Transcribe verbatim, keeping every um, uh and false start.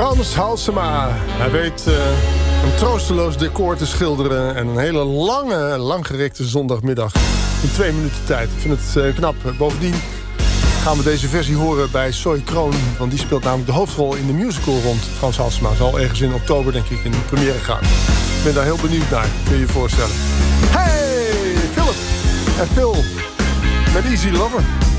Frans Halsema. Hij weet uh, een troosteloos decor te schilderen en een hele lange, langgerekte zondagmiddag in twee minuten tijd. Ik vind het uh, knap. Bovendien gaan we deze versie horen bij Soy Kroon, want die speelt namelijk de hoofdrol in de musical rond Frans Halsema. Zal ergens in oktober, denk ik, in de première gaan. Ik ben daar heel benieuwd naar, kun je je voorstellen. Hey, Philip en Phil met Easy Lover.